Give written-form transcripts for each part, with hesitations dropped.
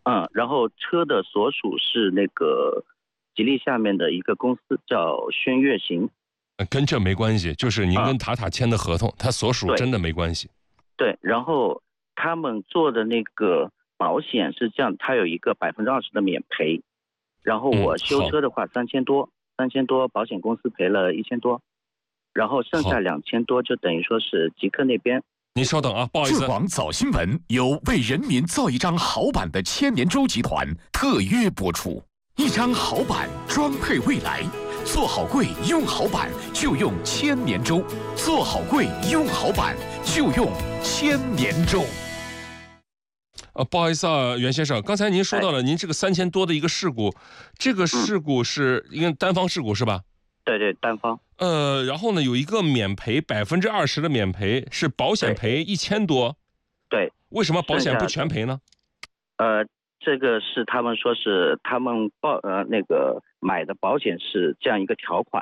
然后车的所属是那个吉利下面的一个公司叫轩越行。 跟这没关系，就是您跟塔塔签的合同，它所属真的没关系。 对，然后他们做的那个保险是这样，它有一个20%的免赔，然后我修车的话3000多，保险公司赔了1000多，然后剩下2000多就等于说是极客那边。 您稍等啊，不好意思。 智广早新闻由为人民造一张好版的千年舟集团特约播出，一张好版装配未来。做好柜用好版就用千年舟，做好柜用好版就用千年舟。 不好意思啊，袁先生，刚才您说到了您这个3000多的一个事故，这个事故是一个单方事故是吧？ 对，单方。 然后呢，有一个免赔20%的免赔，是保险赔1000多。 对。 为什么保险不全赔呢？ 这个是他们说是他们那个买的保险是这样一个条款。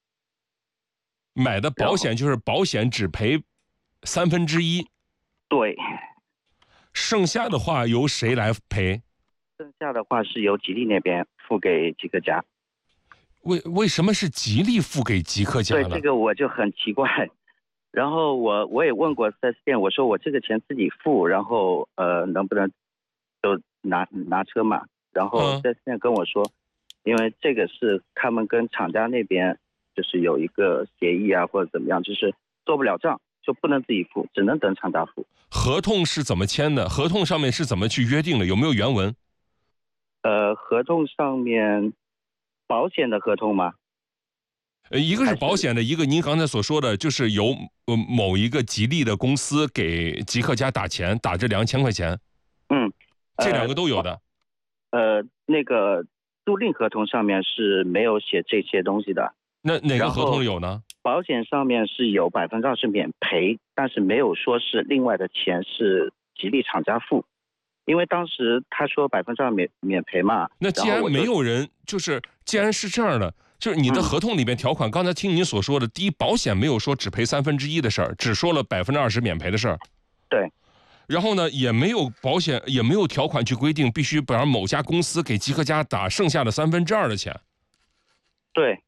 买的保险就是保险只赔1/3。 对。 剩下的话由谁来赔？ 剩下的话是由吉利那边付给极客家。 为什么是吉利付给极客家呢？ 对，这个我就很奇怪。然后我也问过 4S 店，我说我这个钱自己付，然后能不能就拿车嘛？然后 4S 店跟我说，因为这个是他们跟厂家那边就是有一个协议啊，或者怎么样，就是做不了账，就不能自己付，只能等厂家付。 合同是怎么签的？合同上面是怎么去约定的？有没有原文？ 合同上面，保险的合同吗？ 一个是保险的，一个您刚才所说的就是由某一个吉利的公司给极客家打钱，打这2000块钱。这两个都有的。 那个租赁合同上面是没有写这些东西的。 那哪个合同有呢？ 保险上面是有20%免赔，但是没有说是另外的钱是吉利厂家付，因为当时他说20%免赔嘛。 那既然没有人，就是既然是这样的，就是你的合同里面条款，刚才听您所说的，第一，保险没有说只赔1/3的事儿，只说了20%免赔的事儿。 对。 然后呢，也没有保险，也没有条款去规定必须把某家公司给极客家打剩下的2/3的钱。 对。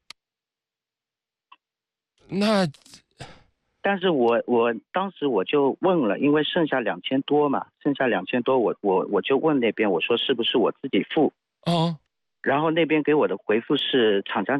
那， 但是我当时我就问了，因为剩下2000多嘛，剩下2000多，我就问那边，我说是不是我自己付？然后那边给我的回复是厂家